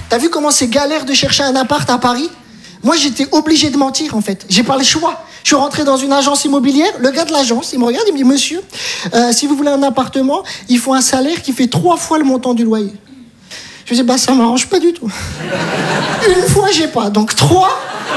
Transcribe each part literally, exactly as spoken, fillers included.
T'as vu comment c'est galère de chercher un appart à Paris? Moi, j'étais obligé de mentir, en fait. J'ai pas le choix. Je suis rentré dans une agence immobilière. Le gars de l'agence, il me regarde, il me dit, monsieur, euh, si vous voulez un appartement, il faut un salaire qui fait trois fois le montant du loyer. Je me dis, bah, ça m'arrange pas du tout. Une fois, j'ai pas. Donc, trois,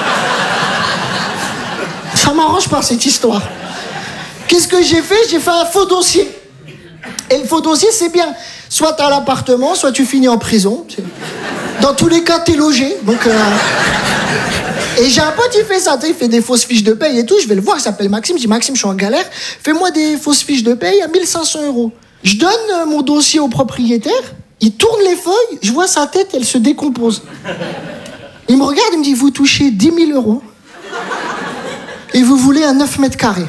ça m'arrange pas, cette histoire. Qu'est-ce que j'ai fait? J'ai fait un faux dossier. Et le faux dossier, c'est bien. Soit t'as l'appartement, soit tu finis en prison. Dans tous les cas, t'es logé. Donc, euh... Et j'ai un pote, il fait ça. Il fait des fausses fiches de paye et tout. Je vais le voir, il s'appelle Maxime. Je dis, Maxime, je suis en galère. Fais-moi des fausses fiches de paye à mille cinq cents euros. Je donne euh, mon dossier au propriétaire. Il tourne les feuilles. Je vois sa tête, elle se décompose. Il me regarde, il me dit, vous touchez dix mille euros. Et vous voulez un neuf mètres carrés.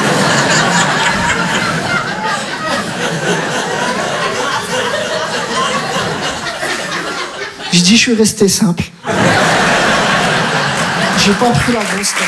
Je dis, je suis resté simple. J'ai pas pris la grosse tête.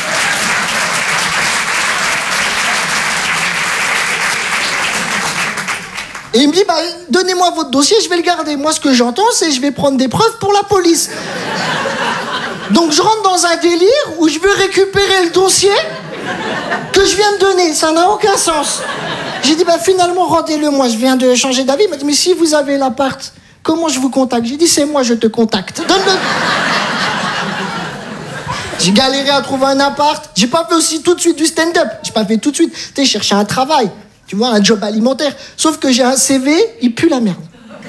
Et il me dit, bah, donnez-moi votre dossier, je vais le garder. Moi, ce que j'entends, c'est je vais prendre des preuves pour la police. Donc, je rentre dans un délire où je veux récupérer le dossier que je viens de donner. Ça n'a aucun sens. J'ai dit, bah, finalement, rendez-le moi. Je viens de changer d'avis. Il m'a dit, mais si vous avez l'appart, comment je vous contacte? J'ai dit, c'est moi, je te contacte. Donne-le. J'ai galéré à trouver un appart. J'ai pas fait aussi tout de suite du stand-up. J'ai pas fait tout de suite. Tu sais, chercher un travail. Tu vois, un job alimentaire. Sauf que j'ai un C V, il pue la merde.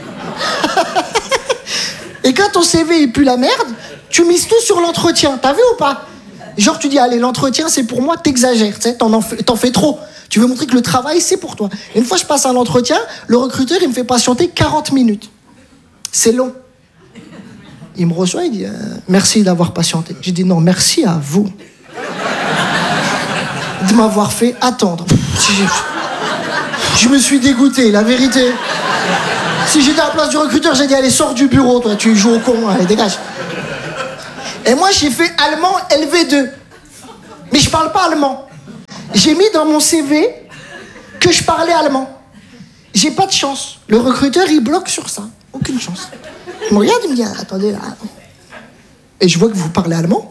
Et quand ton C V, il pue la merde, tu mises tout sur l'entretien. T'as vu ou pas? Genre, tu dis, allez, l'entretien, c'est pour moi, t'exagères. Tu sais, t'en, en fais, t'en fais trop. Tu veux montrer que le travail, c'est pour toi. Et une fois, je passe un entretien, le recruteur, il me fait patienter quarante minutes. C'est long. Il me reçoit, il dit euh, « Merci d'avoir patienté ». J'ai dit « Non, merci à vous de m'avoir fait attendre ». Je me suis dégoûté, la vérité. Si j'étais à la place du recruteur, j'ai dit « Allez, sors du bureau, toi, tu joues au con, allez, dégage ». Et moi, j'ai fait allemand L V deux. Mais je parle pas allemand. J'ai mis dans mon C V que je parlais allemand. J'ai pas de chance. Le recruteur, il bloque sur ça. Aucune chance. Il me regarde, il me dit, attendez, là. Et je vois que vous parlez allemand.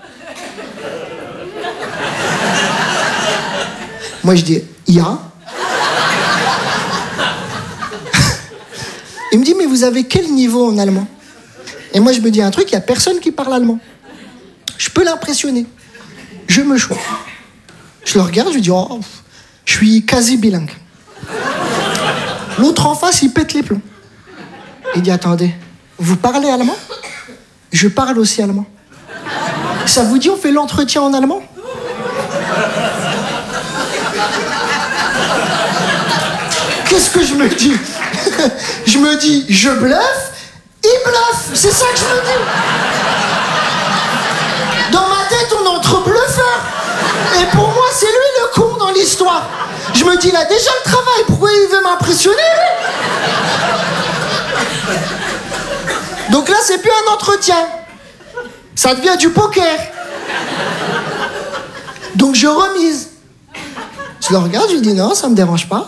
Moi, je dis, ja. Il me dit, mais vous avez quel niveau en allemand? Et moi, je me dis un truc, il n'y a personne qui parle allemand. Je peux l'impressionner. Je me choisis. Je le regarde, je lui dis, oh, je suis quasi bilingue. L'autre en face, il pète les plombs. Il dit, attendez, vous parlez allemand? Je parle aussi allemand. Ça vous dit, on fait l'entretien en allemand? Qu'est-ce que je me dis? Je me dis, je bluffe, il bluffe. C'est ça que je me dis. Dans ma tête, on est entre bluffeurs. Et pour moi, c'est lui le con dans l'histoire. Je me dis, il a déjà le travail, pourquoi il veut m'impressionner? Donc là, c'est plus un entretien. Ça devient du poker. Donc je remise. Je le regarde, je lui dis non, ça me dérange pas.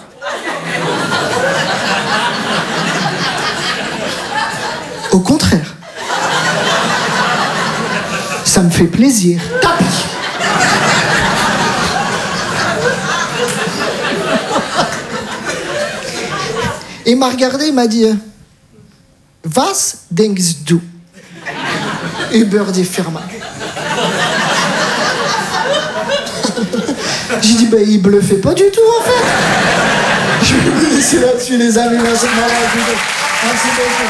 Au contraire. Ça me fait plaisir. Tapis. Il m'a regardé, il m'a dit Was denkst du über die Firma? J'ai dit, bah, il bluffait pas du tout, en fait. Je vais vous laisser là-dessus, les amis. Merci de m'avoir écouté. Merci beaucoup.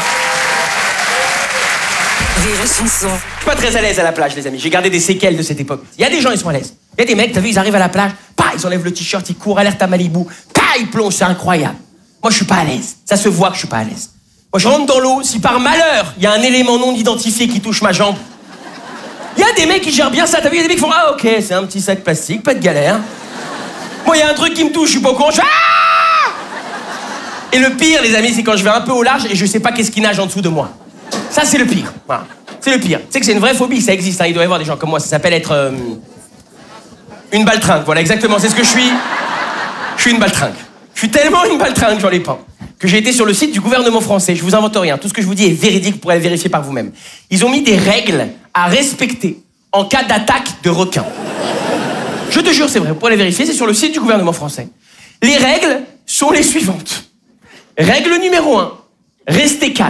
Rire et chanson. Je suis pas très à l'aise à la plage, les amis. J'ai gardé des séquelles de cette époque. Il y a des gens, ils sont à l'aise. Il y a des mecs, t'as vu, ils arrivent à la plage, pas, ils enlèvent le t-shirt, ils courent, alerte à Malibu, pas, ils plongent, c'est incroyable. Moi, je suis pas à l'aise. Ça se voit que je suis pas à l'aise. Moi, je rentre dans l'eau, si par malheur, il y a un élément non identifié qui touche ma jambe, il y a des mecs qui gèrent bien ça. T'as vu, il y a des mecs qui font, ah, ok, c'est un petit sac plastique, pas de galère. Moi, il y a un truc qui me touche, je suis pas au courant, je... Ah! Et le pire, les amis, c'est quand je vais un peu au large et je sais pas qu'est-ce qui nage en dessous de moi. Ça, c'est le pire. Voilà. C'est le pire. Tu sais que c'est une vraie phobie, ça existe, hein. Il doit y avoir des gens comme moi, ça s'appelle être... Euh, une baltringue, voilà, exactement, c'est ce que je suis. Je suis une baltringue. Je suis tellement une baltringue, j'en ai pas. que j'ai été sur le site du gouvernement français. Je vous invente rien. Tout ce que je vous dis est véridique, vous pourrez le vérifier par vous-même. Ils ont mis des règles à respecter en cas d'attaque de requins. Je te jure, c'est vrai, vous pourrez les vérifier, c'est sur le site du gouvernement français. Les règles sont les suivantes. Règle numéro un, restez calme.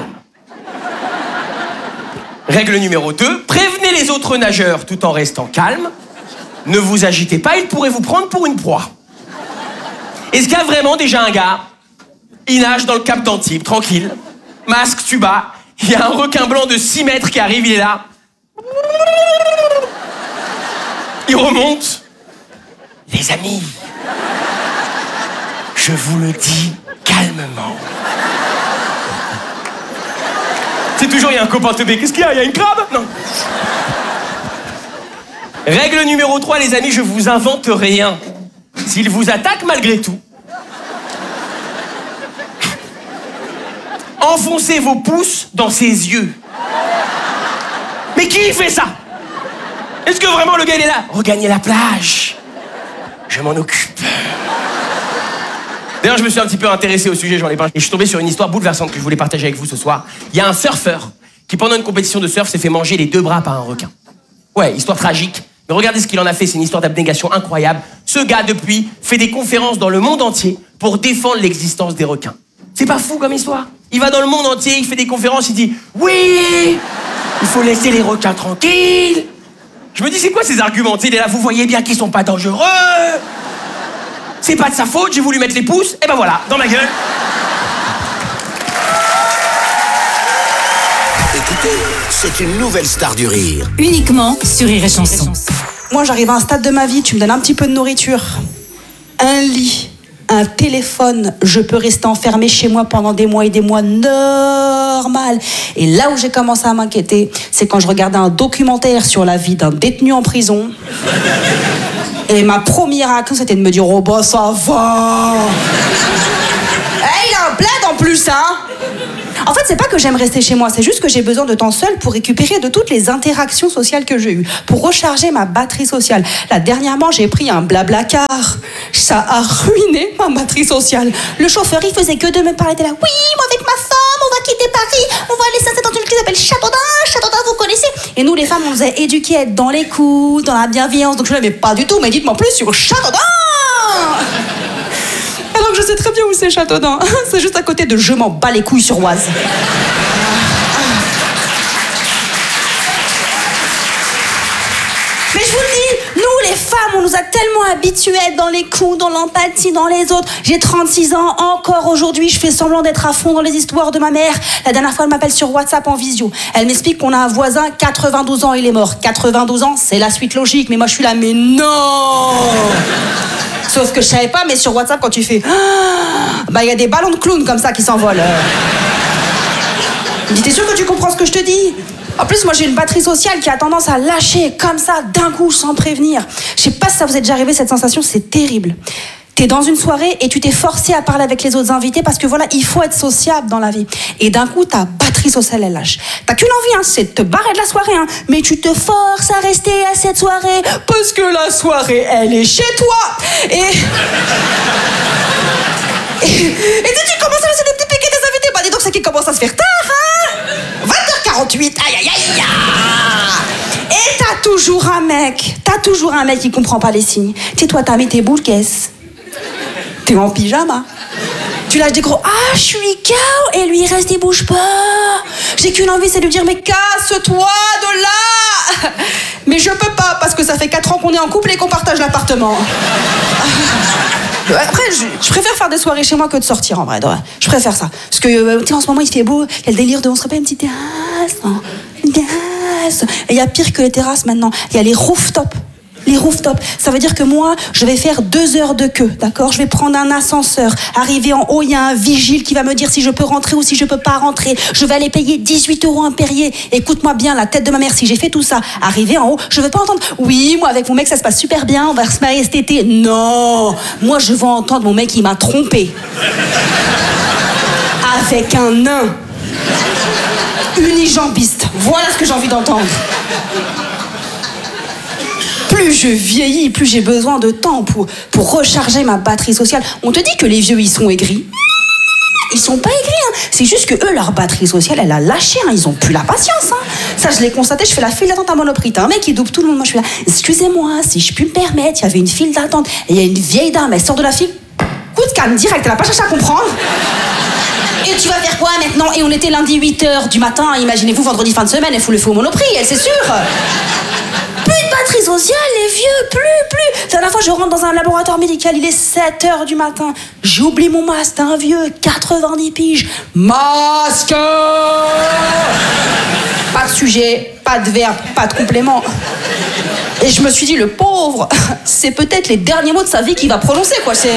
Règle numéro deux, prévenez les autres nageurs tout en restant calme. Ne vous agitez pas, ils pourraient vous prendre pour une proie. Est-ce qu'il y a vraiment déjà un gars, il nage dans le cap d'Antibes, tranquille, masque, tuba, il y a un requin blanc de six mètres qui arrive, il est là. Il remonte. Les amis, je vous le dis calmement. C'est toujours, il y a un copain teubé. Qu'est-ce qu'il y a? Il y a une crabe? Non. Règle numéro trois, les amis, je vous invente rien. S'il vous attaque malgré tout, enfoncez vos pouces dans ses yeux. Mais qui fait ça? Est-ce que vraiment le gars il est là? Regagnez la plage. Je m'en occupe. D'ailleurs, je me suis un petit peu intéressé au sujet, j'en ai parlé. Et je suis tombé sur une histoire bouleversante que je voulais partager avec vous ce soir. Il y a un surfeur qui, pendant une compétition de surf, s'est fait manger les deux bras par un requin. Ouais, histoire tragique. Mais regardez ce qu'il en a fait, c'est une histoire d'abnégation incroyable. Ce gars, depuis, fait des conférences dans le monde entier pour défendre l'existence des requins. C'est pas fou comme histoire? Il va dans le monde entier, il fait des conférences, il dit « Oui, il faut laisser les requins tranquilles !» Je me dis, c'est quoi ces arguments? Il est là, vous voyez bien qu'ils sont pas dangereux. C'est pas de sa faute, j'ai voulu mettre les pouces, et ben voilà, dans ma gueule. Écoutez, c'est une nouvelle star du rire. Uniquement sur Rire et Chanson. Moi, j'arrive à un stade de ma vie, tu me donnes un petit peu de nourriture, un lit, un téléphone, je peux rester enfermée chez moi pendant des mois et des mois, normal. Et là où j'ai commencé à m'inquiéter, c'est quand je regardais un documentaire sur la vie d'un détenu en prison. Et ma première réaction, c'était de me dire « Oh bah ça va !» Eh, il a un plaid en plus, hein. En fait, c'est pas que j'aime rester chez moi, c'est juste que j'ai besoin de temps seul pour récupérer de toutes les interactions sociales que j'ai eues, pour recharger ma batterie sociale. Là, dernièrement, j'ai pris un blablacar. Ça a ruiné ma batterie sociale. Le chauffeur, il faisait que de me parler de là. Oui, moi avec ma femme, on va quitter Paris, on va aller s'installer dans une ville qui s'appelle Châteaudun. Châteaudun, vous connaissez? Et nous, les femmes, on nous a éduqués à être dans l'écoute, dans la bienveillance. Donc je ne l'aimais pas du tout, mais dites-moi plus sur Châteaudun. Alors que je sais très bien où c'est Châteaudun. C'est juste à côté de Je m'en bats les couilles sur Oise. Mais je vous le dis, nous les femmes, on nous a tellement habitués à être dans les coups, dans l'empathie, dans les autres. J'ai trente-six ans, encore aujourd'hui, je fais semblant d'être à fond dans les histoires de ma mère. La dernière fois, elle m'appelle sur WhatsApp en visio. Elle m'explique qu'on a un voisin, quatre-vingt-douze ans, il est mort. quatre-vingt-douze ans, c'est la suite logique, mais moi je suis là, mais non. Sauf que je savais pas, mais sur WhatsApp, quand tu fais ah, bah il y a des ballons de clown comme ça qui s'envolent. Je dis, t'es sûr que tu comprends ce que je te dis? En plus, moi j'ai une batterie sociale qui a tendance à lâcher comme ça, d'un coup, sans prévenir. Je sais pas si ça vous est déjà arrivé, cette sensation, c'est terrible. T'es dans une soirée et tu t'es forcé à parler avec les autres invités parce que voilà, il faut être sociable dans la vie. Et d'un coup, ta batterie sociale, elle lâche. T'as qu'une envie, hein, c'est de te barrer de la soirée, hein, mais tu te forces à rester à cette soirée parce que la soirée, elle est chez toi. Et... et, et dès que tu commences à laisser des petits piquets des invités, bah dis donc, c'est qu'il commence à se faire tard, hein. vingt heures quarante-huit, aïe aïe aïe aïe. Et t'as toujours un mec, t'as toujours un mec qui comprend pas les signes. Tu sais, toi, t'as mis tes boules caisses. T'es en pyjama. Tu lâches des gros ah je suis K O et lui il reste il bouge pas. J'ai qu'une envie, c'est de lui dire mais casse-toi de là. Mais je peux pas parce que ça fait quatre ans qu'on est en couple et qu'on partage l'appartement. Après je, je préfère faire des soirées chez moi que de sortir en vrai. Je préfère ça parce que euh, tu sais en ce moment il fait beau, il y a le délire de on se rappelle une petite terrasse, non, une terrasse. Et il y a pire que les terrasses maintenant, il y a les rooftops. Les rooftops, ça veut dire que moi, je vais faire deux heures de queue, d'accord? Je vais prendre un ascenseur, arriver en haut, il y a un vigile qui va me dire si je peux rentrer ou si je peux pas rentrer. Je vais aller payer dix-huit euros un Perrier. Écoute-moi bien, la tête de ma mère, si j'ai fait tout ça, arriver en haut, je veux pas entendre « Oui, moi avec mon mec, ça se passe super bien, on va se marier cet été. » Non, moi je veux entendre mon mec, il m'a trompé. Avec un nain. Unijambiste. Voilà ce que j'ai envie d'entendre. Plus je vieillis, plus j'ai besoin de temps pour, pour recharger ma batterie sociale. On te dit que les vieux, ils sont aigris. Ils sont pas aigris, hein. C'est juste que eux, leur batterie sociale, elle a lâché, hein. Ils ont plus la patience, hein. Ça, je l'ai constaté, je fais la file d'attente à Monoprix. T'as un mec qui double tout le monde. Moi, je suis là, excusez-moi, si je puis me permettre, il y avait une file d'attente. Et il y a une vieille dame, elle sort de la file. Coup de canne direct, elle a pas cherché à comprendre. Et tu vas faire quoi maintenant? Et on était lundi huit heures du matin, imaginez-vous vendredi fin de semaine, il faut le faire au Monoprix, elle, c'est sûr. Plus de batterie sociale, les vieux, plus, plus. La dernière fois, je rentre dans un laboratoire médical, il est sept heures du matin. J'oublie mon masque, t'es un vieux, quatre-vingt-dix piges. Masque. Pas de sujet, pas de verbe, pas de complément. Et je me suis dit, le pauvre, c'est peut-être les derniers mots de sa vie qu'il va prononcer, quoi, c'est...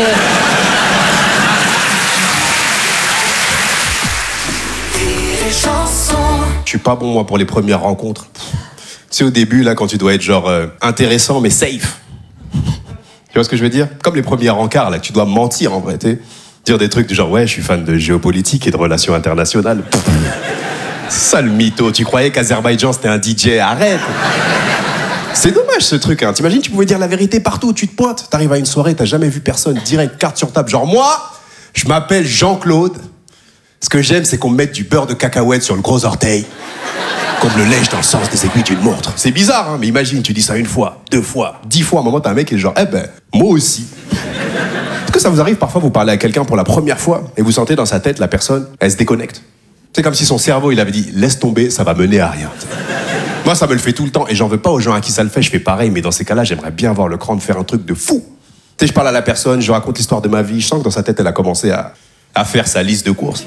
Je suis pas bon, moi, pour les premières rencontres. Tu sais, au début, là, quand tu dois être genre euh, intéressant, mais safe. Tu vois ce que je veux dire? Comme les premiers rencarts, là, tu dois mentir, en vrai, tu sais. Dire des trucs du genre, ouais, je suis fan de géopolitique et de relations internationales. C'est ça, le mytho. Tu croyais qu'Azerbaïdjan, c'était un D J? Arrête. C'est dommage, ce truc, hein. T'imagines, tu pouvais dire la vérité partout où tu te pointes. T'arrives à une soirée, t'as jamais vu personne, direct, carte sur table. Genre, moi, je m'appelle Jean-Claude. Ce que j'aime, c'est qu'on me mette du beurre de cacahuète sur le gros orteil, qu'on me le lèche dans le sens des aiguilles d'une montre. C'est bizarre, hein, mais imagine, tu dis ça une fois, deux fois, dix fois, à un moment, t'as un mec qui est genre, eh ben, moi aussi. Est-ce que ça vous arrive parfois, vous parlez à quelqu'un pour la première fois, et vous sentez dans sa tête, la personne, elle se déconnecte? C'est comme si son cerveau, il avait dit, laisse tomber, ça va mener à rien. Moi, ça me le fait tout le temps, et j'en veux pas aux gens à qui ça le fait, je fais pareil, mais dans ces cas-là, j'aimerais bien avoir le cran de faire un truc de fou. Tu sais, je parle à la personne, je raconte l'histoire de ma vie, je sens que dans sa tête, elle a commencé à... à faire sa liste de courses.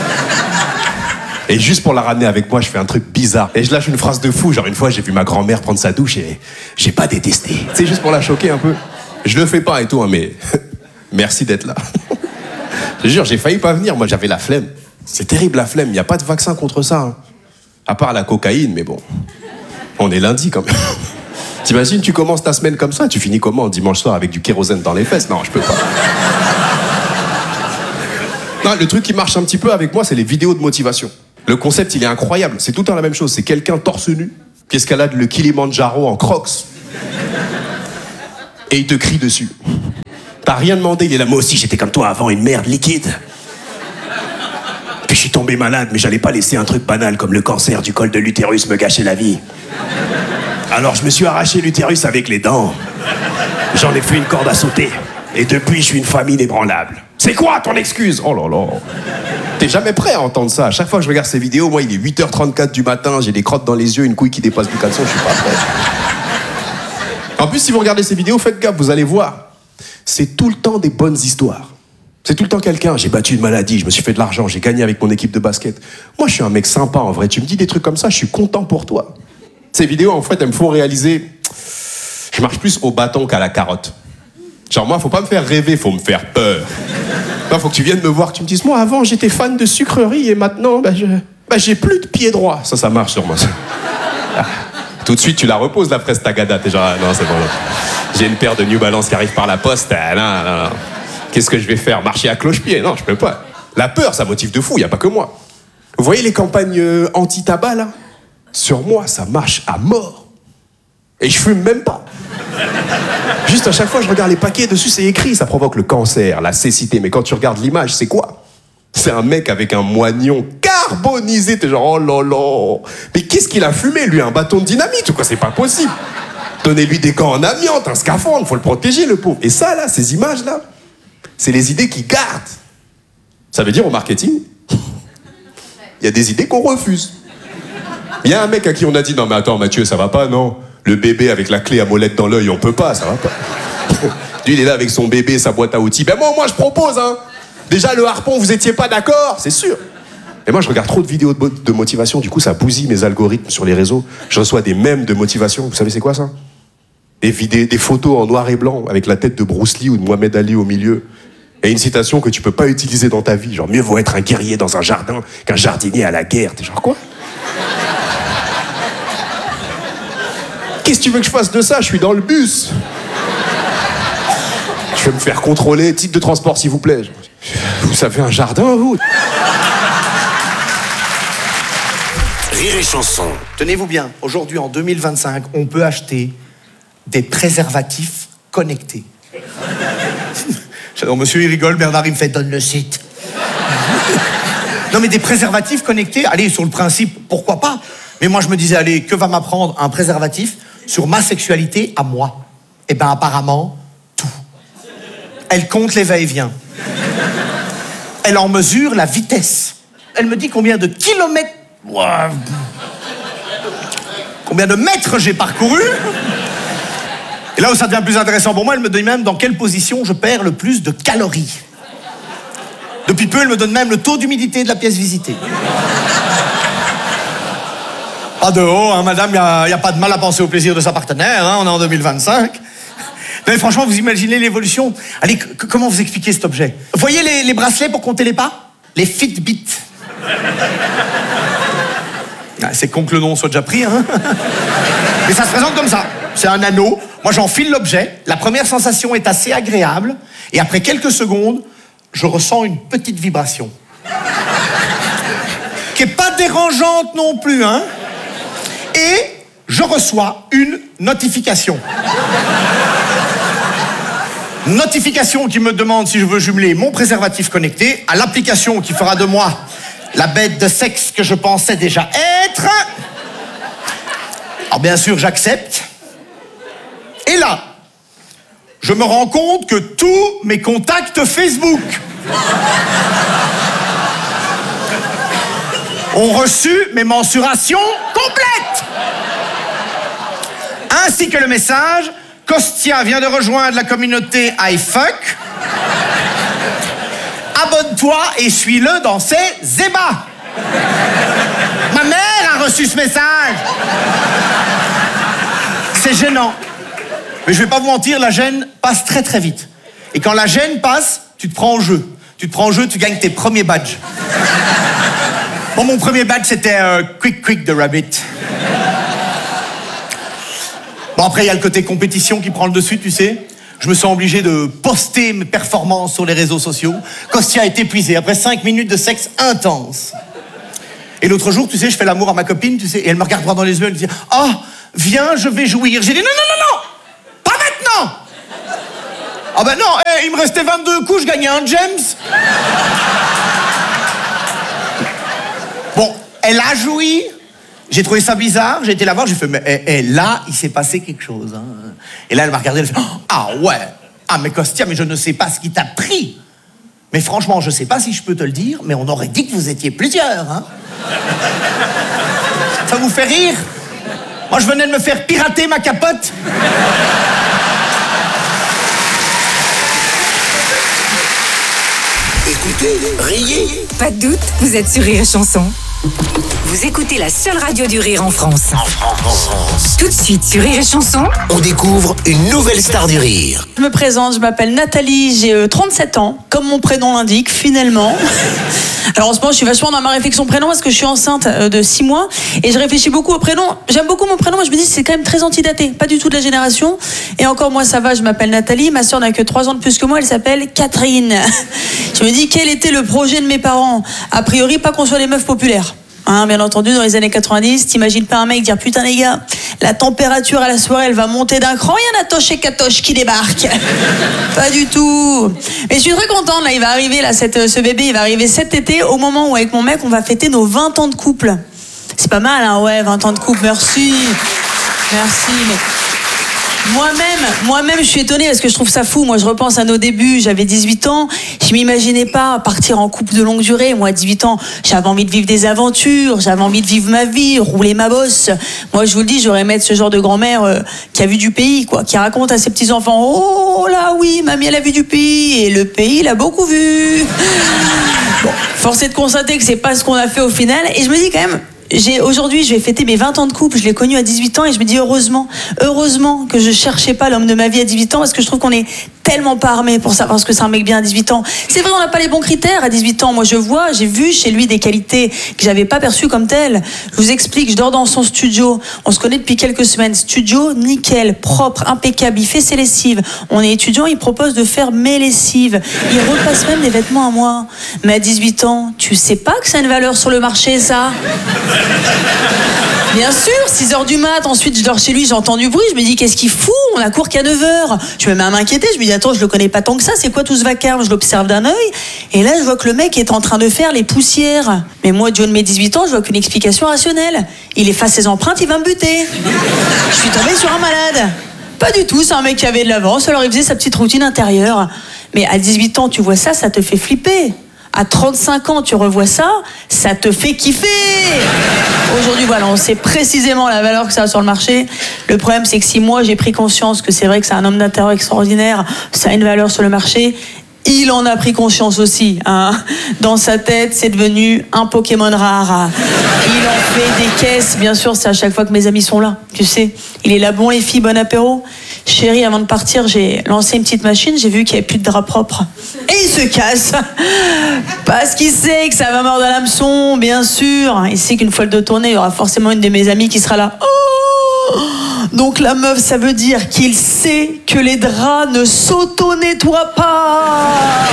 Et juste pour la ramener avec moi, je fais un truc bizarre. Et je lâche une phrase de fou, genre une fois j'ai vu ma grand-mère prendre sa douche et j'ai pas détesté. C'est juste pour la choquer un peu. Je le fais pas et tout, hein, mais merci d'être là. Je te jure, j'ai failli pas venir, moi j'avais la flemme. C'est terrible la flemme, il y a pas de vaccin contre ça. Hein. À part la cocaïne, mais bon. On est lundi quand même. T'imagines, tu commences ta semaine comme ça, tu finis comment dimanche soir avec du kérosène dans les fesses? Non, je peux pas. Non, le truc qui marche un petit peu avec moi, c'est les vidéos de motivation. Le concept, il est incroyable. C'est tout le temps la même chose. C'est quelqu'un torse nu qui escalade le Kilimandjaro en crocs et il te crie dessus. T'as rien demandé, il est là. Moi aussi, j'étais comme toi avant, une merde liquide. Puis je suis tombé malade, mais j'allais pas laisser un truc banal comme le cancer du col de l'utérus me gâcher la vie. Alors je me suis arraché l'utérus avec les dents. J'en ai fait une corde à sauter. Et depuis, je suis une famille inébranlable. C'est quoi ton excuse? Oh là là. T'es jamais prêt à entendre ça. À chaque fois que je regarde ces vidéos, moi, il est huit heures trente-quatre du matin, j'ai des crottes dans les yeux, une couille qui dépasse du caleçon, je suis pas prêt. En plus, si vous regardez ces vidéos, faites gaffe, vous allez voir. C'est tout le temps des bonnes histoires. C'est tout le temps quelqu'un. J'ai battu une maladie, je me suis fait de l'argent, j'ai gagné avec mon équipe de basket. Moi, je suis un mec sympa, en vrai. Tu me dis des trucs comme ça, je suis content pour toi. Ces vidéos, en fait, elles me font réaliser... Je marche plus au bâton qu'à la carotte. Genre, moi, faut pas me faire rêver, faut me faire peur. Non, faut que tu viennes me voir, que tu me dises, moi, avant, j'étais fan de sucreries et maintenant, bah, je... bah, j'ai plus de pied droit. Ça, ça marche sur moi. Ah. Tout de suite, tu la reposes, la presse tagada. T'es genre, ah, non, c'est bon. Là. J'ai une paire de New Balance qui arrive par la poste. Ah, non, non, non. Qu'est-ce que je vais faire? Marcher à cloche-pied? Non, je peux pas. La peur, ça motive de fou, y a pas que moi. Vous voyez les campagnes euh, anti-tabac, là? Sur moi, ça marche à mort. Et je fume même pas. Juste à chaque fois, je regarde les paquets, dessus, c'est écrit. Ça provoque le cancer, la cécité. Mais quand tu regardes l'image, c'est quoi? C'est un mec avec un moignon carbonisé. T'es genre, oh là là. Mais qu'est-ce qu'il a fumé, lui? Un bâton de dynamite ou quoi? C'est pas possible. Donnez-lui des gants en amiante, un scaphandre, faut le protéger, le pauvre. Et ça, là, ces images-là, c'est les idées qui gardent. Ça veut dire, au marketing, il y a des idées qu'on refuse. Il y a un mec à qui on a dit, non mais attends Mathieu, ça va pas, non? Le bébé avec la clé à molette dans l'œil, on peut pas, ça va pas. Lui, il est là avec son bébé, sa boîte à outils. Ben moi, moi, je propose, hein. Déjà, le harpon, vous étiez pas d'accord, c'est sûr. Et moi, je regarde trop de vidéos de, de motivation, du coup, ça bousille mes algorithmes sur les réseaux. Je reçois des mèmes de motivation. Vous savez, c'est quoi ça? Des, vidéos, des photos en noir et blanc, avec la tête de Bruce Lee ou de Mohamed Ali au milieu. Et une citation que tu peux pas utiliser dans ta vie. Genre, mieux vaut être un guerrier dans un jardin qu'un jardinier à la guerre. T'es genre, quoi? Qu'est-ce que tu veux que je fasse de ça? Je suis dans le bus. Je vais me faire contrôler. Titre de transport, s'il vous plaît. Vous avez un jardin, vous? Rire et chanson. Tenez-vous bien, aujourd'hui, en deux mille vingt-cinq, on peut acheter des préservatifs connectés. J'adore, monsieur, il rigole, Bernard, il me fait « donne le site ». Non, mais des préservatifs connectés, allez, sur le principe, pourquoi pas? Mais moi, je me disais, allez, que va m'apprendre un préservatif sur ma sexualité à moi? Eh ben, apparemment, tout. Elle compte les va-et-vient. Elle en mesure la vitesse. Elle me dit combien de kilomètres... Ouah. Combien de mètres j'ai parcouru. Et là où ça devient plus intéressant pour moi, elle me donne même dans quelle position je perds le plus de calories. Depuis peu, elle me donne même le taux d'humidité de la pièce visitée. Pas de haut, hein, madame, il n'y a, y a pas de mal à penser au plaisir de sa partenaire, hein, on est en deux mille vingt-cinq. Mais franchement, vous imaginez l'évolution. Allez, c- comment vous expliquer cet objet? Vous voyez les, les bracelets pour compter les pas? Les Fitbit. Ah, c'est con que le nom soit déjà pris, hein. Mais ça se présente comme ça. C'est un anneau. Moi, j'enfile l'objet. La première sensation est assez agréable. Et après quelques secondes, je ressens une petite vibration. Qui n'est pas dérangeante non plus, hein. Et je reçois une notification. Notification qui me demande si je veux jumeler mon préservatif connecté à l'application qui fera de moi la bête de sexe que je pensais déjà être. Alors bien sûr, j'accepte. Et là, je me rends compte que tous mes contacts Facebook ont reçu mes mensurations complètes. Ainsi que le message: Costia vient de rejoindre la communauté iFuck. Abonne-toi et suis-le dans ses ébats. Ma mère a reçu ce message. C'est gênant. Mais je vais pas vous mentir, la gêne passe très très vite. Et quand la gêne passe, tu te prends au jeu. Tu te prends au jeu, tu gagnes tes premiers badges. Bon, mon premier badge, c'était euh, Quick Quick de Rabbit. Bon, après, il y a le côté compétition qui prend le dessus, tu sais. Je me sens obligé de poster mes performances sur les réseaux sociaux. Costia est épuisé après cinq minutes de sexe intense. Et l'autre jour, tu sais, je fais l'amour à ma copine, tu sais, et elle me regarde droit dans les yeux, elle me dit « Ah, oh, viens, je vais jouir. » J'ai dit « Non, non, non, non, pas maintenant !» Ah ben non, hey, il me restait vingt-deux coups, je gagnais un James. Bon, elle a joui. J'ai trouvé ça bizarre, j'ai été la voir, j'ai fait, mais eh, eh, là, il s'est passé quelque chose. Hein. Et là, elle m'a regardé, elle fait, oh, ah ouais, ah mais Costia, mais je ne sais pas ce qui t'a pris. Mais franchement, je sais pas si je peux te le dire, mais on aurait dit que vous étiez plusieurs. Hein. Ça vous fait rire? Moi, je venais de me faire pirater ma capote. Écoutez, riez. Pas de doute, vous êtes sur Rire et Chanson. Vous écoutez la seule radio du rire en France. En France. En France. Tout de suite sur Rire et Chanson. On découvre une nouvelle star du rire. Je me présente, je m'appelle Nathalie, j'ai euh, trente-sept ans, comme mon prénom l'indique, finalement. Alors en ce moment, je suis vachement dans ma réflexion prénom parce que je suis enceinte euh, de six mois et je réfléchis beaucoup au prénom. J'aime beaucoup mon prénom, mais je me dis c'est quand même très antidaté, pas du tout de la génération. Et encore moi, ça va, je m'appelle Nathalie, ma soeur n'a que trois ans de plus que moi, elle s'appelle Catherine. Je me dis quel était le projet de mes parents? A priori, pas qu'on soit des meufs populaires. Hein, bien entendu, dans les années quatre-vingt-dix, t'imagines pas un mec dire putain les gars, la température à la soirée elle va monter d'un cran, il y a Natoche et Katoche qui débarquent. Pas du tout. Mais je suis très contente, là, il va arriver, là, cette, ce bébé, il va arriver cet été, au moment où avec mon mec on va fêter nos vingt ans de couple. C'est pas mal, hein, ouais, vingt ans de couple, merci. Merci, mais... Moi-même, moi-même, je suis étonnée parce que je trouve ça fou. Moi, je repense à nos débuts. J'avais dix-huit ans. Je m'imaginais pas partir en couple de longue durée. Moi, à dix-huit ans, j'avais envie de vivre des aventures. J'avais envie de vivre ma vie, rouler ma bosse. Moi, je vous le dis, j'aurais aimé être ce genre de grand-mère euh, qui a vu du pays, quoi, qui raconte à ses petits-enfants, oh là oui, mamie, elle a vu du pays et le pays, il a beaucoup vu. Bon, force est de constater que c'est pas ce qu'on a fait au final. Et je me dis quand même, J'ai, aujourd'hui, je vais fêter mes vingt ans de couple. Je l'ai connu à dix-huit ans et je me dis heureusement, heureusement que je cherchais pas l'homme de ma vie à dix-huit ans parce que je trouve qu'on est tellement pas armé pour savoir ce que c'est un mec bien à dix-huit ans. C'est vrai, on n'a pas les bons critères à dix-huit ans. Moi, je vois, j'ai vu chez lui des qualités que j'avais pas perçues comme telles. Je vous explique, je dors dans son studio. On se connaît depuis quelques semaines. Studio nickel, propre, impeccable. Il fait ses lessives. On est étudiant, il propose de faire mes lessives. Il repasse même des vêtements à moi. Mais à dix-huit ans, tu sais pas que ça a une valeur sur le marché, ça? Bien sûr, six heures du mat, ensuite je dors chez lui, j'entends du bruit, je me dis qu'est-ce qu'il fout, on a cours qu'à neuf heures. Je me mets à m'inquiéter, je me dis attends, je le connais pas tant que ça, c'est quoi tout ce vacarme? Je l'observe d'un œil, et là je vois que le mec est en train de faire les poussières. Mais moi, John, mes dix-huit ans, je vois qu'une explication rationnelle. Il efface ses empreintes, il va me buter. Je suis tombée sur un malade. Pas du tout, c'est un mec qui avait de l'avance, alors il faisait sa petite routine intérieure. Mais à dix-huit ans, tu vois ça, ça te fait flipper. À trente-cinq ans, tu revois ça, ça te fait kiffer. Aujourd'hui, voilà, on sait précisément la valeur que ça a sur le marché. Le problème, c'est que si moi, j'ai pris conscience que c'est vrai que c'est un homme d'intérieur extraordinaire, ça a une valeur sur le marché, il en a pris conscience aussi. Hein. Dans sa tête, c'est devenu un Pokémon rare. Il en fait des caisses. Bien sûr, c'est à chaque fois que mes amis sont là. Tu sais, il est là, bon les filles, bon apéro. Chérie, avant de partir, j'ai lancé une petite machine, j'ai vu qu'il n'y avait plus de drap propre. Et il se casse. Parce qu'il sait que ça va mordre à l'hameçon, bien sûr. Il sait qu'une fois le dos tourné, il y aura forcément une de mes amies qui sera là. Oh, donc la meuf, ça veut dire qu'il sait que les draps ne s'auto-nettoient pas.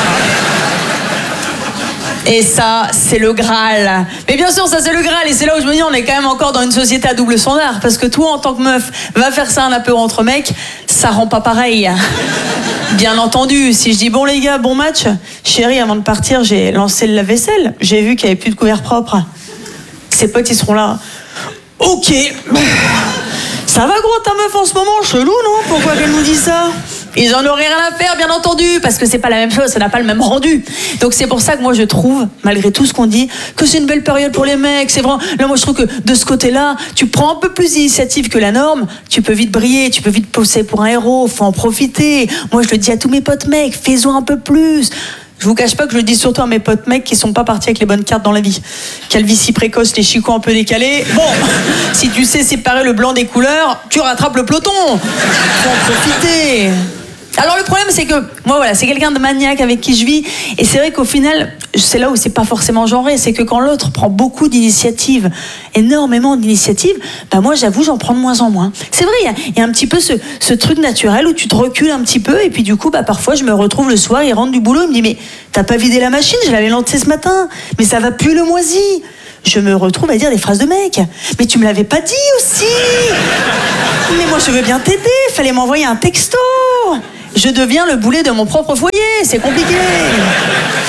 Et ça, c'est le Graal. Mais bien sûr, ça c'est le Graal. Et c'est là où je me dis, on est quand même encore dans une société à double standard. Parce que toi, en tant que meuf, va faire ça un apéro entre mecs, ça rend pas pareil. Bien entendu, si je dis, bon les gars, bon match, chérie, avant de partir, j'ai lancé le lave-vaisselle. J'ai vu qu'il n'y avait plus de couverts propres. Ses potes, ils seront là. Ok. Ça va gros ta meuf en ce moment? Chelou, non? Pourquoi qu'elle nous dit ça? Ils en auraient rien à faire, bien entendu, parce que c'est pas la même chose, ça n'a pas le même rendu. Donc c'est pour ça que moi je trouve, malgré tout ce qu'on dit, que c'est une belle période pour les mecs. C'est vraiment. Là, moi je trouve que de ce côté-là, tu prends un peu plus d'initiative que la norme, tu peux vite briller, tu peux vite pousser pour un héros, faut en profiter. Moi je le dis à tous mes potes mecs, fais-en un peu plus. Je vous cache pas que je le dis surtout à mes potes mecs qui sont pas partis avec les bonnes cartes dans la vie. Calvitie précoce, les chicots un peu décalés. Bon, si tu sais séparer le blanc des couleurs, tu rattrapes le peloton. Faut en profiter. Alors le problème c'est que moi voilà, c'est quelqu'un de maniaque avec qui je vis et c'est vrai qu'au final c'est là où c'est pas forcément genré, c'est que quand l'autre prend beaucoup d'initiatives, énormément d'initiatives, bah moi j'avoue j'en prends de moins en moins. C'est vrai, il y, y a un petit peu ce, ce truc naturel où tu te recules un petit peu et puis du coup bah parfois je me retrouve le soir, il rentre du boulot, il me dit mais t'as pas vidé la machine, je l'avais lancée ce matin, mais ça va plus le moisi. Je me retrouve à dire des phrases de mec. Mais tu me l'avais pas dit aussi. Mais moi je veux bien t'aider, fallait m'envoyer un texto. Je deviens le boulet de mon propre foyer, c'est compliqué.